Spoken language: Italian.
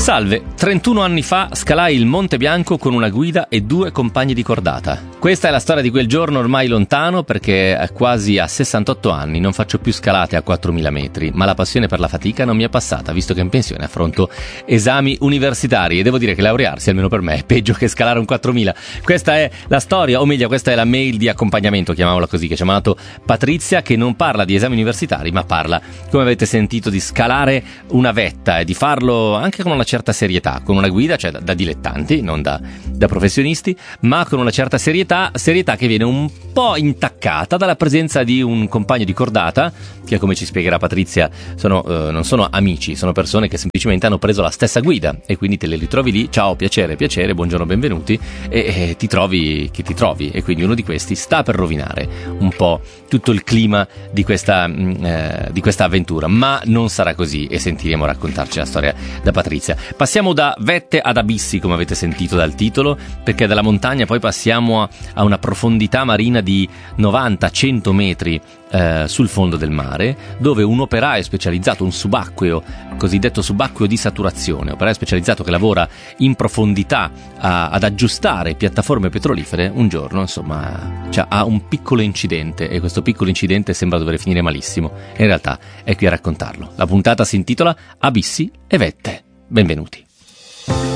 Salve, 31 anni fa scalai il Monte Bianco con una guida e 2 compagni di cordata. Questa è la storia di quel giorno ormai lontano, perché quasi a 68 anni non faccio più scalate a 4.000 metri, ma la passione per la fatica non mi è passata, visto che in pensione affronto esami universitari e devo dire che laurearsi, almeno per me, è peggio che scalare un 4.000. Questa è la storia, o meglio questa è la mail di accompagnamento, chiamiamola così, che ci ha mandato Patrizia, che non parla di esami universitari, ma parla, come avete sentito, di scalare una vetta e di farlo anche con una certa serietà, con una guida, cioè da dilettanti, non da professionisti, ma con una certa serietà che viene un po' intaccata dalla presenza di un compagno di cordata, che come ci spiegherà Patrizia non sono amici, sono persone che semplicemente hanno preso la stessa guida e quindi te le ritrovi lì, ciao, piacere, buongiorno, benvenuti, e ti trovi che ti trovi, e quindi uno di questi sta per rovinare un po' tutto il clima di questa avventura, ma non sarà così e sentiremo raccontarci la storia da Patrizia. Passiamo da vette ad abissi, come avete sentito dal titolo, perché dalla montagna poi passiamo a una profondità marina di 90-100 metri sul fondo del mare, dove un operaio specializzato, un subacqueo, cosiddetto subacqueo di saturazione, operaio specializzato che lavora in profondità ad aggiustare piattaforme petrolifere, un giorno insomma ha un piccolo incidente, e questo piccolo incidente sembra dover finire malissimo, e in realtà è qui a raccontarlo. La puntata si intitola Abissi e vette. Benvenuti.